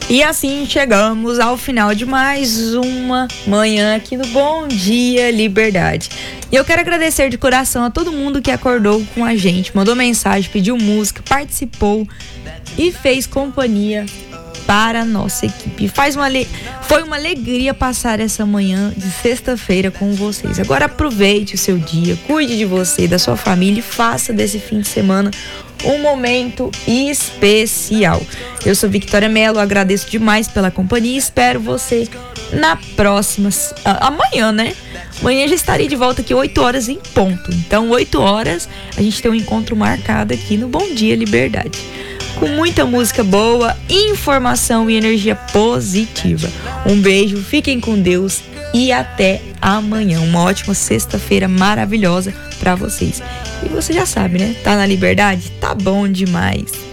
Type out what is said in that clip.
E assim chegamos ao final de mais uma manhã aqui no Bom Dia Liberdade. E eu quero agradecer de coração a todo mundo que acordou com a gente, mandou mensagem, pediu música, participou e fez companhia para a nossa equipe. Foi uma alegria passar essa manhã de sexta-feira com vocês. Agora aproveite o seu dia, cuide de você e da sua família e faça desse fim de semana um momento especial. Eu sou Victoria Mello, agradeço demais pela companhia e espero você na próxima, amanhã, né? Amanhã já estarei de volta aqui 8 horas em ponto. Então 8 horas a gente tem um encontro marcado aqui no Bom Dia Liberdade, com muita música boa, informação e energia positiva. Um beijo, fiquem com Deus e até amanhã. Uma ótima sexta-feira maravilhosa pra vocês. E você já sabe, né? Tá na liberdade? Tá bom demais.